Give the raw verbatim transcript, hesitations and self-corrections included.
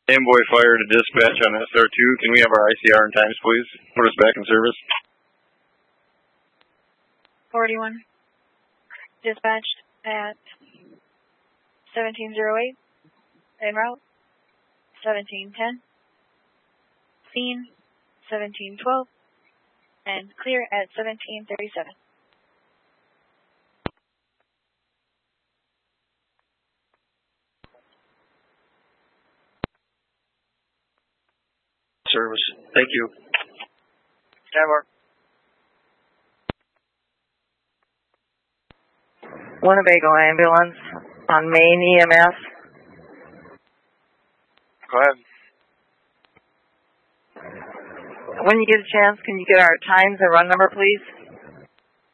Amboy Fire to dispatch on S R two. Can we have our I C R and times, please? Put us back in service. forty-one. Dispatched at seventeen oh eight. En route. seventeen ten. Scene. seventeen twelve. And clear at seventeen thirty-seven. Service. Thank you. Never. Winnebago ambulance on Main E M S. Go ahead. When you get a chance, can you get our times and run number, please?